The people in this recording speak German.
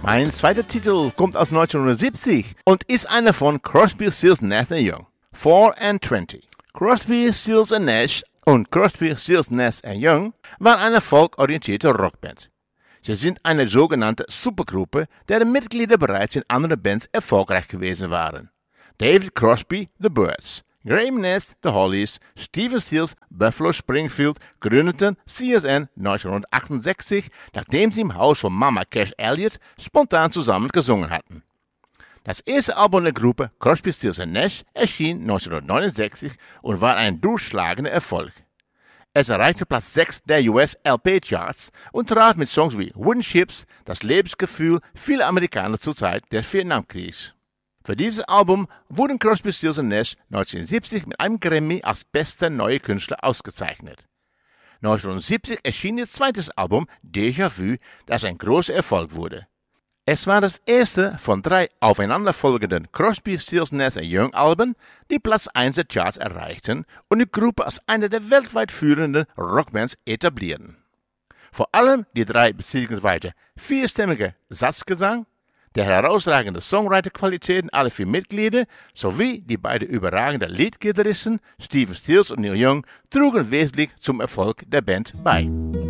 Ein zweiter Titel kommt aus 1970 und ist einer von Crosby, Stills, Nash Young. 4 and 20. Crosby, Stills Nash und Crosby, Stills, Nash Young waren eine folkorientierte Rockband. Sie sind eine sogenannte Supergruppe, deren Mitglieder bereits in anderen Bands erfolgreich gewesen waren. David Crosby, The Byrds, Graham Nash, The Hollies, Stephen Stills, Buffalo Springfield gründeten CSN 1968, nachdem sie im Haus von Mama Cash Elliot spontan zusammen gesungen hatten. Das erste Album der Gruppe, Crosby, Stills Nash, erschien 1969 und war ein durchschlagender Erfolg. Es erreichte Platz 6 der US-LP-Charts und traf mit Songs wie Wooden Ships das Lebensgefühl vieler Amerikaner zur Zeit des Vietnamkriegs. Für dieses Album wurden Crosby, Stills Nash 1970 mit einem Grammy als bester neuer Künstler ausgezeichnet. 1970 erschien ihr zweites Album Déjà Vu, das ein großer Erfolg wurde. Es war das erste von 3 aufeinanderfolgenden Crosby, Stills, Nash Young Alben, die Platz 1 der Charts erreichten und die Gruppe als eine der weltweit führenden Rockbands etablierten. Vor allem die 3 bzw. 4-stimmige Satzgesang, der herausragende Songwriter-Qualitäten aller 4 Mitglieder sowie die beiden überragenden Leadgitarristen Stephen Stills und Neil Young trugen wesentlich zum Erfolg der Band bei.